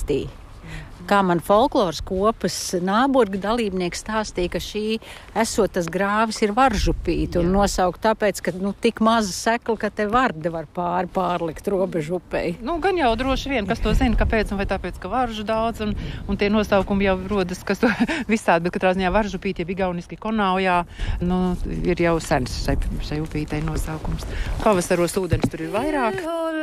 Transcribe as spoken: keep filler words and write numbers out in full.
pastī. Kā man folkloras kopas Nāburga dalībnieks stāstīja, ka šī esot tas grāvis ir Varžupīte un nosaukt tāpēc, ka nu, tik maza sekla, ka te Varde var pāri pārlikt robežu upei. Nu, gan jau droši vien, kas to zina, kāpēc, un vai tāpēc, ka Varžu daudz, un, un tie nosaukumi jau rodas, kas to visādi, bet katrā ziņā Varžupīte, ja igauniski Konaujā, nu, ir jau sens šai, šai upītei nosaukums. Pavasaros ūdens tur ir vairāk.